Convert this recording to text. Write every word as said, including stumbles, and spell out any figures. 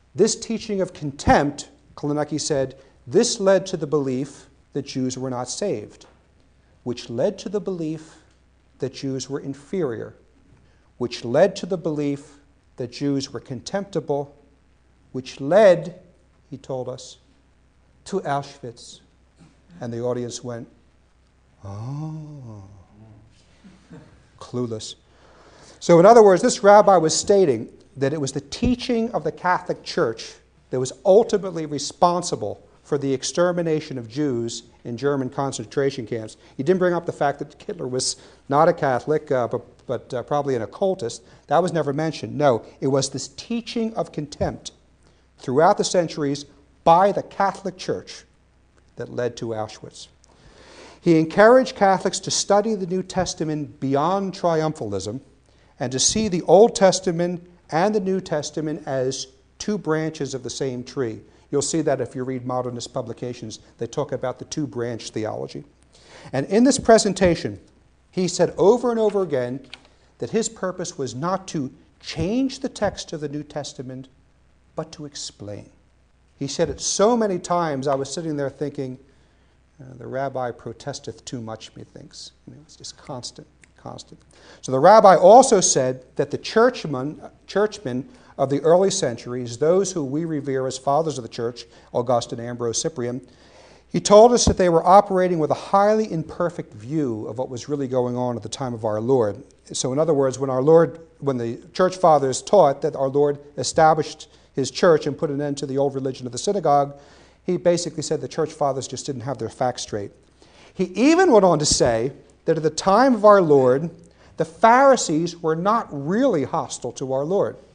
This teaching of contempt, Kolanecki said, this led to the belief that Jews were not saved, which led to the belief that Jews were inferior, which led to the belief that Jews were contemptible, which led, he told us, to Auschwitz. And the audience went, oh, clueless. So in other words, this rabbi was stating that it was the teaching of the Catholic Church that was ultimately responsible for the extermination of Jews in German concentration camps. He didn't bring up the fact that Hitler was not a Catholic, uh, but, but uh, probably an occultist. That was never mentioned. No, it was this teaching of contempt throughout the centuries by the Catholic Church that led to Auschwitz. He encouraged Catholics to study the New Testament beyond triumphalism and to see the Old Testament and the New Testament as two branches of the same tree. You'll see that if you read modernist publications, they talk about the two-branch theology. And in this presentation, he said over and over again that his purpose was not to change the text of the New Testament, but to explain. He said it so many times, I was sitting there thinking, uh, the rabbi protesteth too much, methinks. You know, it's just constant, constant. So the rabbi also said that the churchmen, churchmen of the early centuries, those who we revere as fathers of the church, Augustine, Ambrose, Cyprian, he told us that they were operating with a highly imperfect view of what was really going on at the time of our Lord. So in other words, when our Lord, when the church fathers taught that our Lord established his church and put an end to the old religion of the synagogue, he basically said the church fathers just didn't have their facts straight. He even went on to say that at the time of our Lord, the Pharisees were not really hostile to our Lord.